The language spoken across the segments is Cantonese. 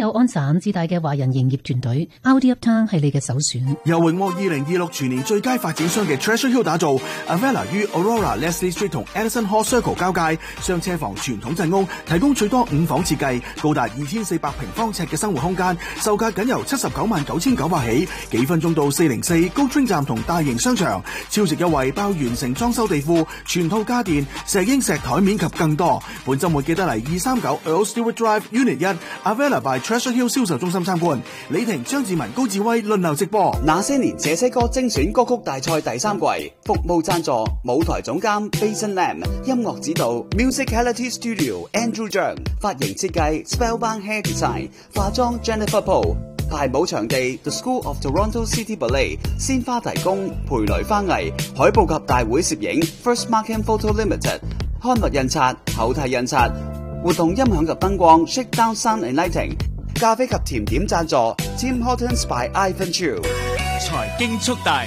有安省自帶嘅華人營業團隊 Audi Uptown 係你嘅首選。 由榮獲2026全年最佳發展商嘅 Treasure Hill 打造 Avella 於 Aurora Leslie Street 同 Edison Hall Circle 交界，雙車房傳統鎮屋，提供最多5房設計，高達2400平方尺嘅生活空間，售價僅由799900起，幾分鐘到404高 Train 站同大型商場，超值優惠包完成裝修地庫、全套家電、石英石台面及更多。本週末記得嚟239 Earl Stewart Drive Unit 1 Avella by Treasure Hill 銷售中心參觀。李婷、張志文、高志威輪流直播。 那些年這些歌精選歌曲大賽第3季，服務贊助舞台總監 Bason Lam， 音樂指導 Musicality Studio Andrew Zhang， 髮型設計 Spellbound Hair Design， 化妝 Jennifer Poole， 排舞場地 The School of Toronto City Ballet， 鮮花提供培雷花藝，海報及大會攝影 First Markham Photo Limited， 刊物印刷、後替印刷，活動音響及燈光 Shakedown Sound and Lighting， 咖啡及甜點贊助 Tim Hortons by Ivan Chu。 財經速遞。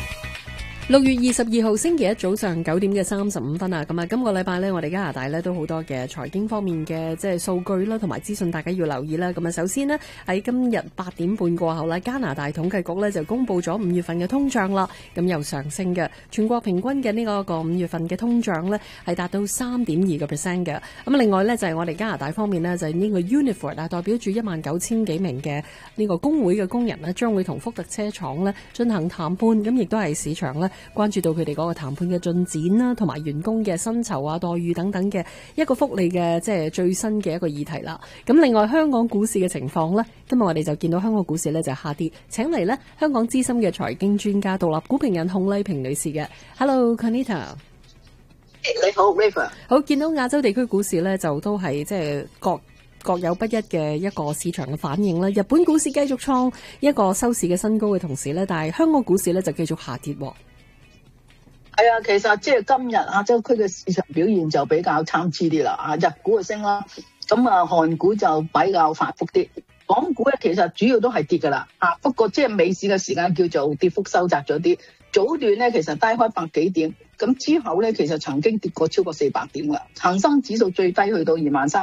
6月22號星期一早上9點嘅35分啊，咁啊，今個禮拜呢，我哋加拿大呢都好多嘅財經方面嘅即係數據啦，同埋資訊，大家要留意啦。咁啊，首先呢，喺今日8點半過後呢，加拿大統計局呢就公布咗5月份嘅通脹啦，咁又上升嘅，全國平均嘅呢個5月份嘅通脹呢係達到3.2%嘅。咁另外呢，就係我哋加拿大方面呢，就係呢個 Unifor 啊，代表住19000幾名嘅呢個工會嘅工人呢，將會同福特車廠呢進行談判，咁亦都係市場呢關注到佢哋嗰個談判嘅進展啦，同埋員工嘅薪酬啊、待遇等等嘅一個福利嘅即係最新嘅一個議題啦。咁另外香港股市嘅情況呢，今日我哋就見到香港股市呢就下跌，請嚟呢香港資深嘅財經專家獨立股評人洪麗萍女士嘅。Hello Conita， 你好 Raver。 好，見到亞洲地區股市呢就都係即係各有不一嘅一個市場嘅反應啦。日本股市繼續創一個收市嘅新高嘅同時呢，但係香港股市呢就繼續下跌。 係啊，其實即係今日亞洲區嘅市場表現就比較參差啲啦。日股就升啦，咁啊韓股就比較反覆啲。港股咧其實主要都係跌噶啦，不過即係尾市嘅時間叫做跌幅收窄咗啲。早段咧其實低開百幾點，咁之後咧其實曾經跌過超過400點啦。恒生指數最低去到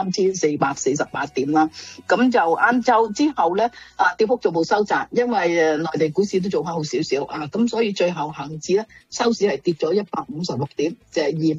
23,448點啦。咁就晏晝之後咧跌幅逐步收窄，因為內地股市都做翻好少少咁所以最後恒指咧收市係跌咗156點，就係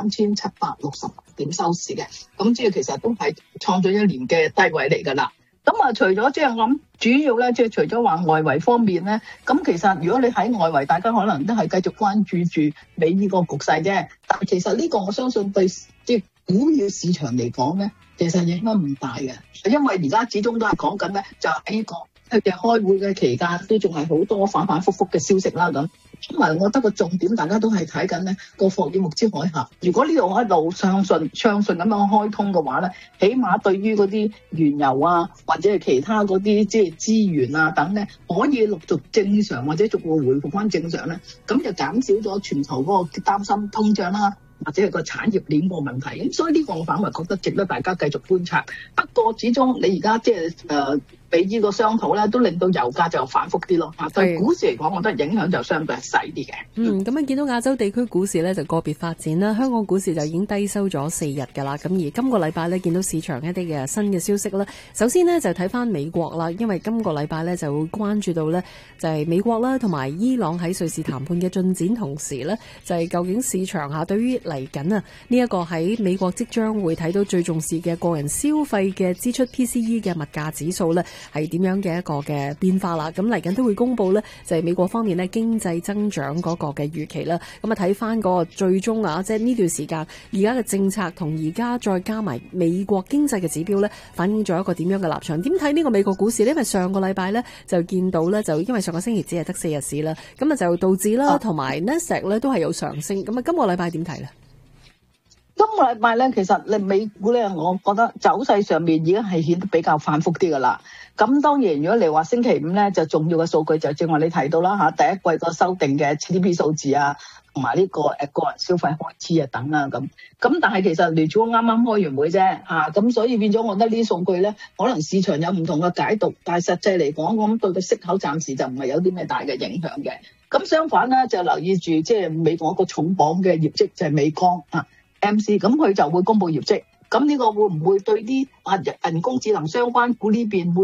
23,760點收市嘅。咁即係其實都係創咗一年嘅低位嚟㗎啦。咁除咗即係我諗主要咧，即係除咗話外圍方面咧，咁其實如果你喺外圍，大家可能都係繼續關注住美呢個局勢啫。但係其實呢個我相信對即係股票市場嚟講咧，其實影響唔大嘅，因為而家始終都係講緊咧，就喺呢個佢哋開會嘅期間都仲係好多反反覆覆嘅消息啦咁。同埋我覺得個重點大家都係睇緊咧個霍爾木茲海峽，如果呢度一路暢順咁樣開通嘅話咧，起碼對於嗰啲原油啊或者係其他嗰啲即係資源啊等咧，可以陸續正常或者逐步回復翻正常咧，咁就減少咗全球嗰個擔心通脹啦，或者係個產業鏈個問題。咁所以呢個我反為覺得值得大家繼續觀察。不過始終你而家即係俾呢個商討咧，都令到油價就反覆啲咯。對股市嚟講，我覺得影響就相對係細啲嘅。 咁樣見到亞洲地區股市咧就個別發展啦，香港股市就已經低收咗4日㗎啦。咁而今個禮拜咧見到市場一啲嘅新嘅消息啦。首先呢，就睇翻美國啦，因為今個禮拜咧就會關注到咧就係美國啦同埋伊朗喺瑞士談判嘅進展，同時咧就係究竟市場下對於嚟緊啊呢一個喺美國即將會睇到最重視嘅個人消費嘅支出 PCE 嘅物價指數咧係點樣嘅一個嘅變化啦。咁嚟緊都會公布咧就係美國方面咧經濟增長嗰個嘅預期啦。咁啊睇翻嗰個最終啊，即係呢段時間而家嘅政策同而家再加埋美國經濟嘅指標咧，反映咗一個點樣嘅立場？點睇呢個美國股市呢？因為上個禮拜咧就見到咧，就因為上個星期只係得4日市啦，咁啊就導致啦同埋 Nasdaq 咧都係有上升。咁啊今個禮拜點睇咧？ 今個禮拜咧，其實你美股咧，我覺得走勢上面已經係顯得比較反覆啲噶啦。咁當然，如果你話星期五咧，就重要嘅數據就正話你提到啦嚇，第一季個修訂嘅 GDP 數字啊，同埋呢個個人消費開支啊等啊咁。咁但係其實聯儲局啱啱開完會啫嚇，咁所以變咗我覺得呢啲數據咧，可能市場有唔同嘅解讀，但係實際嚟講，我諗對個息口暫時就唔係有啲咩大嘅影響嘅。咁相反咧，就留意住即係美國一個重磅嘅業績就係美光啊。MC 咁佢就會公布業績，咁呢個會唔會對啲人工智能相關股呢邊會